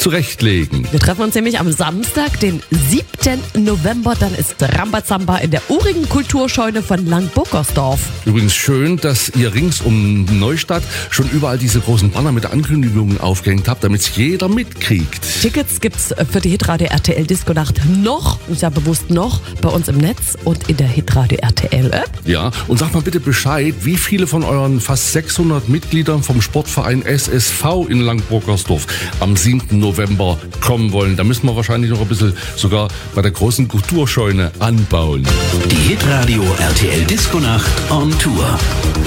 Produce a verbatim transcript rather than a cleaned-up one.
zurechtlegen. Wir treffen uns nämlich am Samstag, den siebten November. Dann ist Rambazamba in der urigen Kulturscheune von Langbockersdorf. Übrigens schön, dass ihr rings um Neustadt schon überall diese großen Banner mit Ankündigungen aufgehängt habt, damit es jeder mitkriegt. Tickets gibt's für die Hitradio R T L Disco-Nacht noch, ich sage bewusst noch, bei uns im Netz und in der Hitradio R T L-App. Ja, und sagt mal bitte Bescheid, wie viele von euren fast sechshundert Mitgliedern vom Sportverein S S V in Langbockersdorf am siebten November kommen wollen. Da müssen wir wahrscheinlich noch ein bisschen sogar bei der großen Kulturscheune anbauen. Die Hitradio R T L Disco Nacht on Tour.